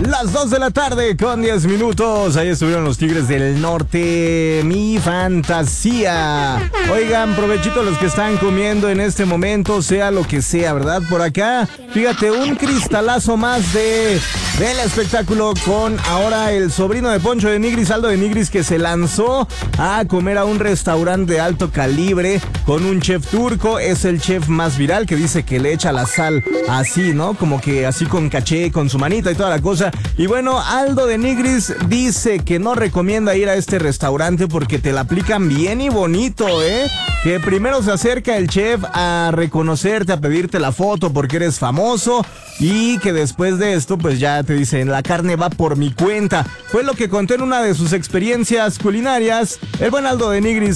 Las 2 de la tarde con 10 minutos. Ahí estuvieron los Tigres del Norte. Mi fantasía. Oigan, provechito los que están comiendo en este momento, sea lo que sea, ¿verdad? Por acá, fíjate, un cristalazo más del espectáculo con ahora el sobrino de Poncho de Nigris, Aldo de Nigris, que se lanzó a comer a un restaurante de alto calibre con un chef turco. Es el chef más viral, que dice que le echa la sal así, ¿no? Como que así con caché, con su manita y toda la cosa. Y bueno, Aldo de Nigris dice que no recomienda ir a este restaurante porque te la aplican bien y bonito, ¿eh? Que primero se acerca el chef a reconocerte, a pedirte la foto porque eres famoso, y que después de esto pues ya te dicen, la carne va por mi cuenta. Fue lo que contó en una de sus experiencias culinarias el buen Aldo de Nigris.